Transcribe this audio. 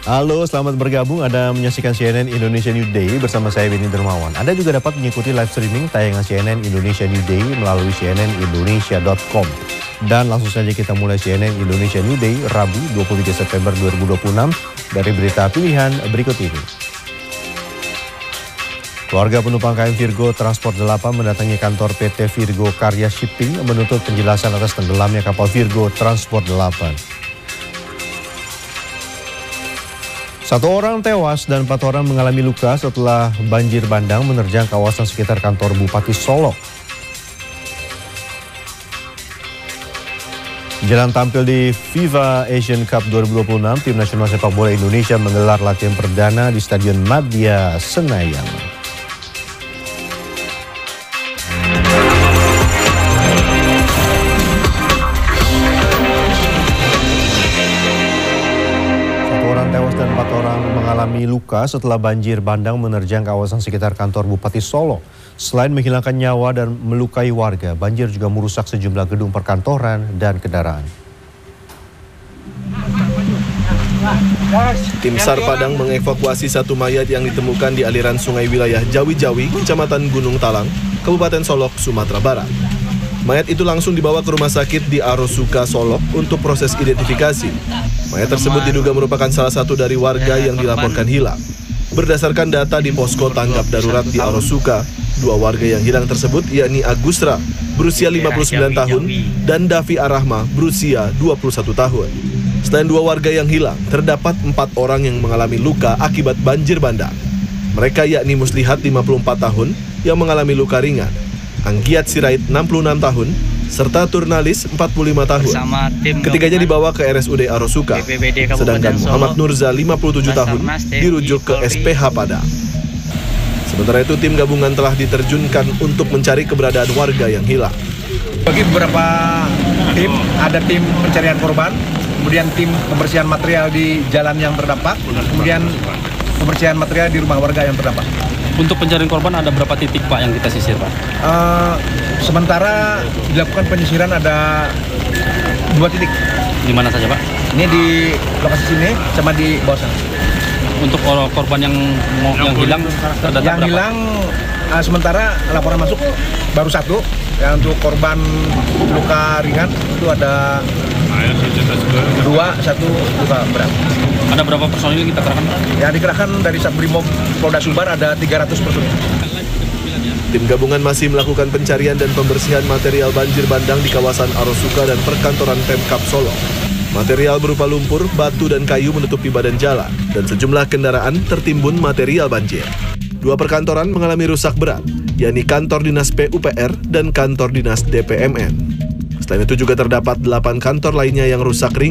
Halo, selamat bergabung. Anda menyaksikan CNN Indonesia New Day bersama saya Benny Dermawan. Anda juga dapat mengikuti live streaming tayangan CNN Indonesia New Day melalui cnnindonesia.com. Dan langsung saja kita mulai CNN Indonesia New Day Rabu 23 September 2026 dari berita pilihan berikut ini. Keluarga penumpang KM Virgo Transport 8 mendatangi kantor PT Virgo Karya Shipping menuntut penjelasan atas tenggelamnya kapal Virgo Transport 8. 1 orang tewas dan 4 orang mengalami luka setelah banjir bandang menerjang kawasan sekitar kantor Bupati Solok. Jelang tampil di FIFA Asian Cup 2026, tim nasional sepak bola Indonesia menggelar latihan perdana di Stadion Madia Senayan. Tewas dan 4 orang mengalami luka setelah banjir bandang menerjang kawasan sekitar kantor Bupati Solok. Selain menghilangkan nyawa dan melukai warga, banjir juga merusak sejumlah gedung perkantoran dan kendaraan. Tim SAR Padang mengevakuasi 1 mayat yang ditemukan di aliran sungai wilayah Jawi-Jawi, Kecamatan Gunung Talang, Kabupaten Solok, Sumatera Barat. Mayat itu langsung dibawa ke rumah sakit di Arosuka, Solok untuk proses identifikasi. Mayat tersebut diduga merupakan salah satu dari warga yang dilaporkan hilang. Berdasarkan data di posko tanggap darurat di Arosuka, 2 warga yang hilang tersebut yakni Agusra, berusia 59 tahun, dan Davi Arahma, berusia 21 tahun. Selain 2 warga yang hilang, terdapat 4 orang yang mengalami luka akibat banjir bandang. Mereka yakni Muslihat, 54 tahun, yang mengalami luka ringan, Anggiat Sirait, 66 tahun, serta Turnalis, 45 tahun. Ketiganya dibawa ke RSUD Arosuka, sedangkan Muhammad Nurza, 57 tahun, dirujuk ke SPH Padang. Sementara itu, tim gabungan telah diterjunkan untuk mencari keberadaan warga yang hilang. Bagi beberapa tim, ada tim pencarian korban, kemudian tim pembersihan material di jalan yang terdampak, kemudian pembersihan material di rumah warga yang terdampak. Untuk pencarian korban ada berapa titik Pak yang kita sisir Pak? Sementara dilakukan penyisiran ada 2 titik. Di mana saja Pak? Ini di lokasi sini sama di bawah sana. Untuk korban yang hilang terdata yang berapa? Hilang sementara laporan masuk baru 1. Ya, untuk korban luka ringan itu ada 2, 1 luka berat. Ada berapa personil kita kerahkan? Ya, dikerahkan dari Satbrimob Polda Sumbar ada 300 personil. Tim gabungan masih melakukan pencarian dan pembersihan material banjir bandang di kawasan Arosuka dan perkantoran Pemkab Solok. Material berupa lumpur, batu, dan kayu menutupi badan jalan, dan sejumlah kendaraan tertimbun material banjir. 2 perkantoran mengalami rusak berat, yakni kantor dinas PUPR dan kantor dinas DPMN. Selain itu juga terdapat 8 kantor lainnya yang rusak ringan.